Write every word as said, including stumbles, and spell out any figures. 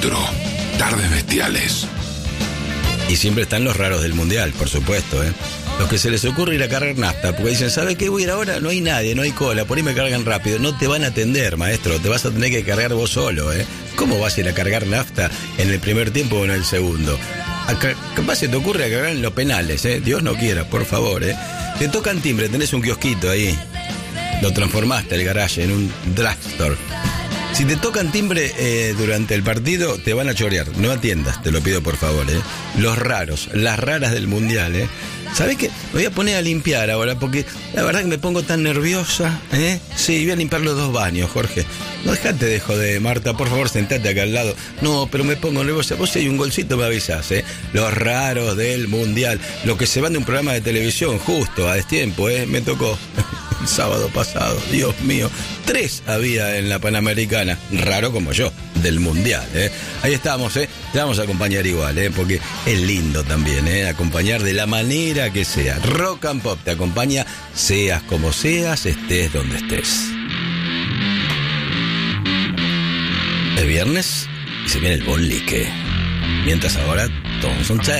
Nitro. Tardes bestiales. Y siempre están los raros del mundial, por supuesto, ¿eh? Los que se les ocurre ir a cargar nafta, porque dicen, ¿sabe qué? Voy a ir ahora, no hay nadie, no hay cola, por ahí me cargan rápido. No te van a atender, maestro, te vas a tener que cargar vos solo, ¿eh? ¿Cómo vas a ir a cargar nafta en el primer tiempo o en el segundo? Acá, capaz se te ocurre a cargar en los penales, ¿eh? Dios no quiera, por favor, ¿eh? Te tocan timbre, tenés un kiosquito ahí. Lo transformaste el garaje en un drugstore. Si te tocan timbre eh, durante el partido, te van a chorear. No atiendas, te lo pido por favor, ¿eh? Los raros, las raras del mundial, ¿eh? ¿Sabés qué? Me voy a poner a limpiar ahora porque la verdad que me pongo tan nerviosa, ¿eh? Sí, voy a limpiar los dos baños, Jorge. No, dejate de joder, Marta, por favor, sentate acá al lado. No, pero me pongo nerviosa. Vos si hay un golcito me avisás, ¿eh? Los raros del mundial. Los que se van de un programa de televisión justo, a destiempo, ¿eh? Me tocó el sábado pasado, Dios mío. Tres había en la Panamericana. Raro como yo, del mundial, ¿eh? Ahí estamos, ¿eh? Te vamos a acompañar igual, ¿eh? Porque es lindo también, ¿eh? Acompañar de la manera que sea. Rock and Pop te acompaña, seas como seas, estés donde estés. Es viernes y se viene el bonlique. Mientras ahora, Thompson Chain.